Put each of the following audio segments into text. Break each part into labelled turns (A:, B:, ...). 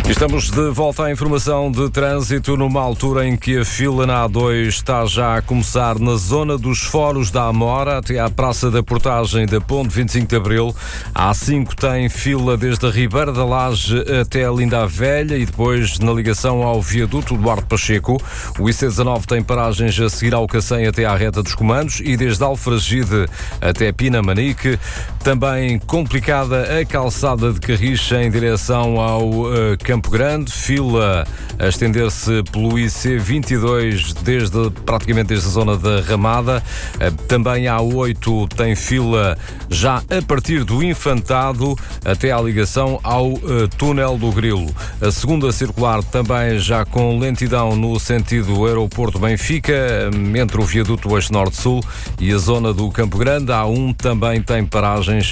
A: Estamos de volta à informação de trânsito numa altura em que a fila na A2 está já a começar na zona dos Foros da Amora até à Praça da Portagem da Ponte 25 de Abril. A A5 tem fila desde a Ribeira da Laje até a Linda Velha e depois na ligação ao viaduto Duarte Pacheco. O IC19 tem paragens a seguir ao Cacém até à reta dos Comandos e desde Alfragide até Pinamanique. Também complicada a calçada de Carricha em direção ao Campo Grande, fila a estender-se pelo IC22 praticamente desde a zona da Ramada. Também a A8 tem fila já a partir do Infantado até à ligação ao túnel do Grilo. A segunda circular também já com lentidão no sentido aeroporto Benfica, entre o viaduto Oeste Norte-Sul e a zona do Campo Grande. A A1 também tem paragens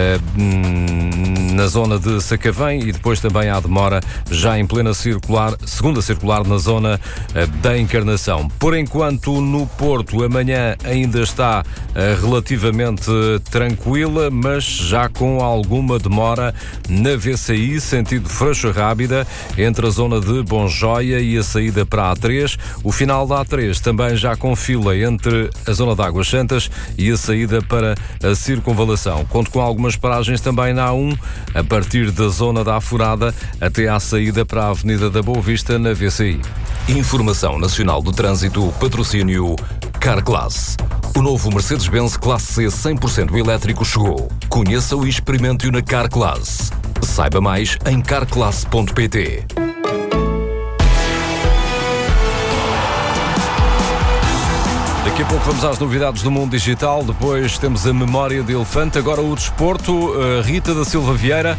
A: na zona de Sacavém e depois também há demora já em plena segunda circular na zona da Encarnação. Por enquanto, no Porto, amanhã ainda está relativamente tranquila, mas já com alguma demora na VCI, sentido Freixo Rábida, entre a zona de Bonjoia e a saída para a A3. O final da A3 também já com fila entre a zona de Águas Santas e a saída para a Circunvalação. Conto com algumas paragens também na A1, a partir da zona da Afurada até à saída para a Avenida da Boa Vista na VCI. Informação Nacional do Trânsito, patrocínio Carglass. O novo Mercedes-Benz Classe C 100% elétrico chegou. Conheça-o e experimente-o na Carglass. Saiba mais em carglass.pt. Daqui a pouco vamos às novidades do mundo digital, depois temos a memória de elefante, agora o desporto, Rita da Silva Vieira.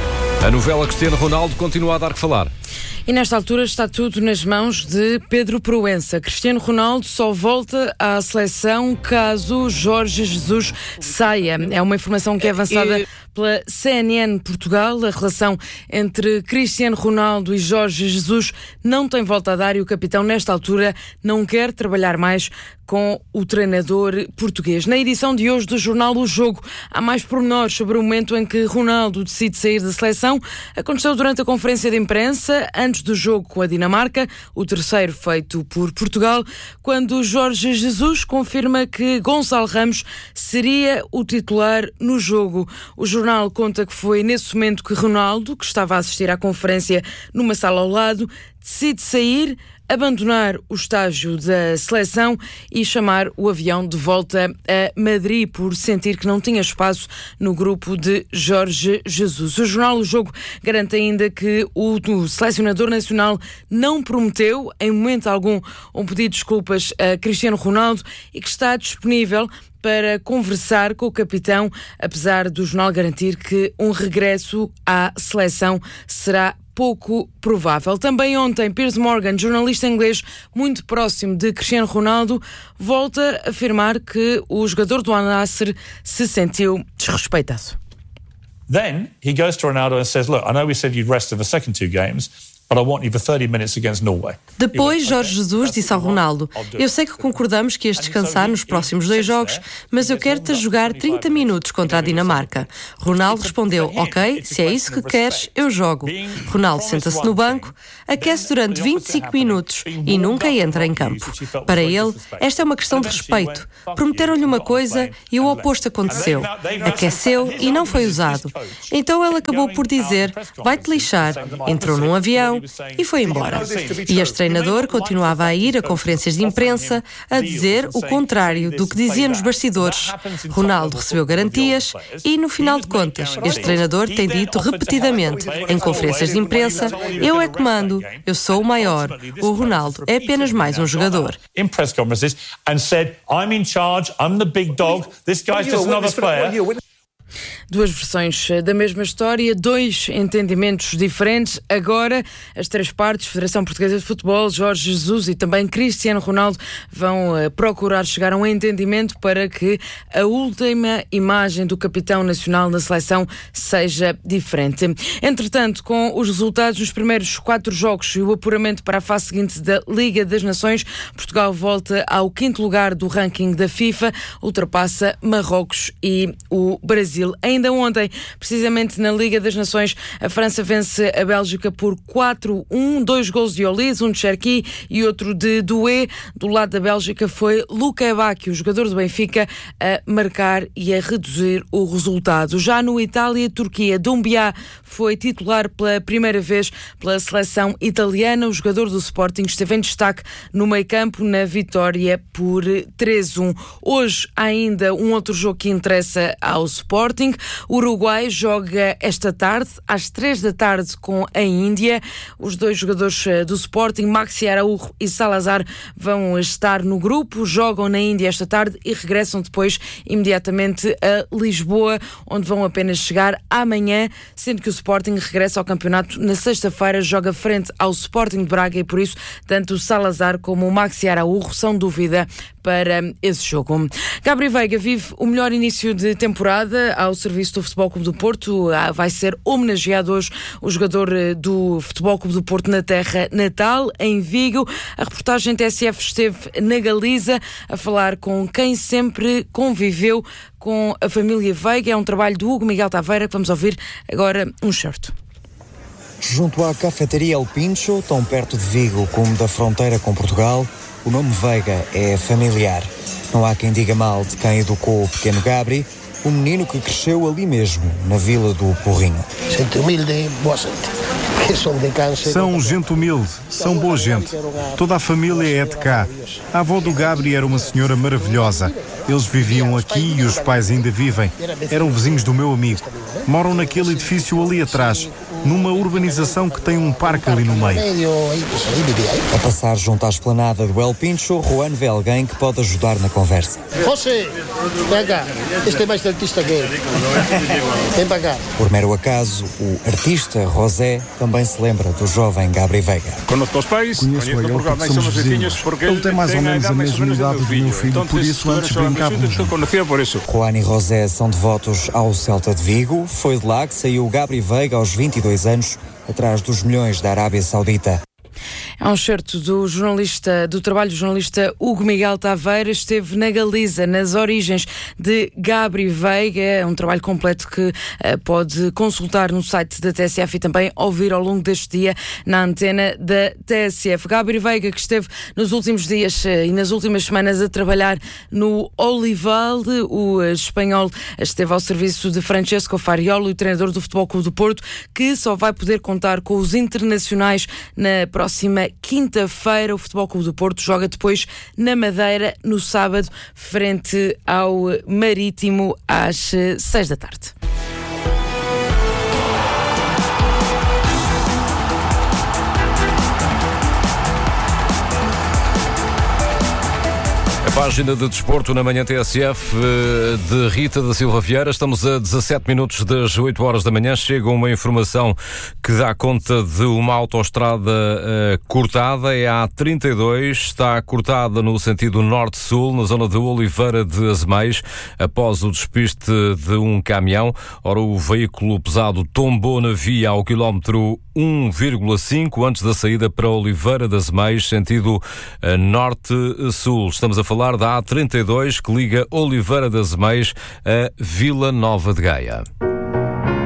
A: A novela Cristiano Ronaldo continua a dar que falar.
B: E nesta altura está tudo nas mãos de Pedro Proença. Cristiano Ronaldo só volta à seleção caso Jorge Jesus saia. É uma informação que é avançada pela CNN Portugal. A relação entre Cristiano Ronaldo e Jorge Jesus não tem volta a dar e o capitão, nesta altura, não quer trabalhar mais com o treinador português. Na edição de hoje do jornal O Jogo, há mais pormenores sobre o momento em que Ronaldo decide sair da seleção. Aconteceu durante a conferência de imprensa, antes do jogo com a Dinamarca, o terceiro feito por Portugal, quando Jorge Jesus confirma que Gonçalo Ramos seria o titular no jogo. O jornal conta que foi nesse momento que Ronaldo, que estava a assistir à conferência numa sala ao lado, decide sair, abandonar o estágio da seleção e chamar o avião de volta a Madrid por sentir que não tinha espaço no grupo de Jorge Jesus. O jornal O Jogo garante ainda que o selecionador nacional não prometeu em momento algum um pedido de desculpas a Cristiano Ronaldo e que está disponível para conversar com o capitão, apesar do jornal garantir que um regresso à seleção será pouco provável. Também ontem, Piers Morgan, jornalista inglês muito próximo de Cristiano Ronaldo, volta a afirmar que o jogador do Al-Nassr se sentiu desrespeitado.
C: Then he goes to Ronaldo and says, "Look, I know we said you'd rest for the second two games, but I want you for 30 minutes against Norway."
D: Depois, Jorge Jesus disse ao Ronaldo: "Eu sei que concordamos que ias descansar nos próximos 2 jogos, mas eu quero-te a jogar 30 minutos contra a Dinamarca." Ronaldo respondeu: "Ok, se é isso que queres, eu jogo." Ronaldo senta-se no banco, aquece durante 25 minutos e nunca entra em campo. Para ele, esta é uma questão de respeito. Prometeram-lhe uma coisa e o oposto aconteceu. Aqueceu e não foi usado. Então ele acabou por dizer: "Vai-te lixar." Entrou num avião e foi embora. E este treinador continuava a ir a conferências de imprensa a dizer o contrário do que dizia nos bastidores. Ronaldo recebeu garantias e, no final de contas, este treinador tem dito repetidamente em conferências de imprensa: "Eu é que mando, eu sou o maior, o Ronaldo é apenas mais um jogador."
C: In press conferences and said, "I'm in charge, I'm the big dog, this guy's just another player."
B: Duas versões da mesma história, 2 entendimentos diferentes. Agora, as 3 partes, Federação Portuguesa de Futebol, Jorge Jesus e também Cristiano Ronaldo, vão procurar chegar a um entendimento para que a última imagem do capitão nacional na seleção seja diferente. Entretanto, com os resultados dos primeiros 4 jogos e o apuramento para a fase seguinte da Liga das Nações, Portugal volta ao 5º lugar do ranking da FIFA, ultrapassa Marrocos e o Brasil. Brasil. Ainda ontem, precisamente na Liga das Nações, a França vence a Bélgica por 4-1, 2 gols de Olise, um de Cherki e outro de Doué. Do lado da Bélgica foi Luka Bacchio, o jogador do Benfica, a marcar e a reduzir o resultado. Já no Itália-Turquia, Doumbia foi titular pela primeira vez pela seleção italiana. O jogador do Sporting esteve em destaque no meio-campo na vitória por 3-1. Hoje há ainda um outro jogo que interessa ao Sporting. O Uruguai joga esta tarde, às 3 da tarde, com a Índia. Os dois jogadores do Sporting, Maxi Araújo e Salazar, vão estar no grupo, jogam na Índia esta tarde e regressam depois imediatamente a Lisboa, onde vão apenas chegar amanhã, sendo que o Sporting regressa ao campeonato na sexta-feira, joga frente ao Sporting de Braga e por isso tanto o Salazar como o Maxi Araújo são dúvida para esse jogo. Gabri Veiga vive o melhor início de temporada ao serviço do Futebol Clube do Porto. Vai ser homenageado hoje o jogador do Futebol Clube do Porto na terra natal, em Vigo. A reportagem TSF esteve na Galiza a falar com quem sempre conviveu com a família Veiga. É um trabalho do Hugo Miguel Taveira que vamos ouvir agora um certo.
E: Junto à cafeteria El Pincho, tão perto de Vigo como da fronteira com Portugal, o nome Veiga é familiar. Não há quem diga mal de quem educou o pequeno Gabri, o menino que cresceu ali mesmo, na Vila do Porrinho.
F: Gente humilde, boa gente.
G: São gente humilde, são boa gente. Toda a família é de cá. A avó do Gabri era uma senhora maravilhosa. Eles viviam aqui e os pais ainda vivem. Eram vizinhos do meu amigo. Moram naquele edifício ali atrás, numa urbanização que tem um parque ali no meio.
E: A passar junto à esplanada do El Pincho, Juan vê alguém que pode ajudar na conversa.
F: José, vem cá. Este é mais artista que ele. Vem para cá.
E: Por mero acaso, o artista José também se lembra do jovem Gabri Veiga.
G: Conheço ele porque somos vizinhos. Ele tem mais ou menos a mesma idade do meu filho, por isso antes brincávamos.
E: Juan e José são devotos ao Celta de Vigo. Foi de lá que saiu Gabri Veiga aos 22 anos, atrás dos milhões da Arábia Saudita.
B: É um certo do trabalho do jornalista Hugo Miguel Taveira. Esteve na Galiza, nas origens de Gabri Veiga. É um trabalho completo que pode consultar no site da TSF e também ouvir ao longo deste dia na antena da TSF. Gabri Veiga, que esteve nos últimos dias e nas últimas semanas a trabalhar no Olivalde. O espanhol esteve ao serviço de Francesco Fariolo, o treinador do Futebol Clube do Porto, que só vai poder contar com os internacionais na próxima quinta-feira. O Futebol Clube do Porto joga depois na Madeira no sábado, frente ao Marítimo, às 6 da tarde.
A: Página de Desporto na manhã TSF de Rita da Silva Vieira. Estamos a 17 minutos das 8 horas da manhã. Chega uma informação que dá conta de uma autoestrada cortada. É a A32, está cortada no sentido norte-sul, na zona de Oliveira de Azeméis, após o despiste de um caminhão. Ora, o veículo pesado tombou na via ao quilómetro 1,5 antes da saída para Oliveira de Azeméis, sentido norte-sul. Estamos a falar da A32 que liga Oliveira de Azeméis a Vila Nova de Gaia.